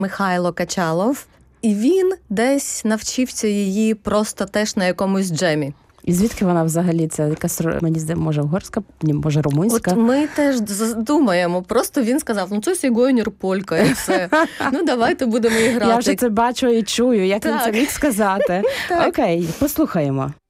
Михайло Качалов. І він десь навчився її просто теж на якомусь джемі. І звідки вона взагалі? Це якась, мені здається, може угорська, може румунська? От ми теж думаємо. Просто він сказав, це сігойнер полька, і все. Давайте будемо і грати. Я вже це бачу і чую, як він це міг сказати. Окей, послухаємо.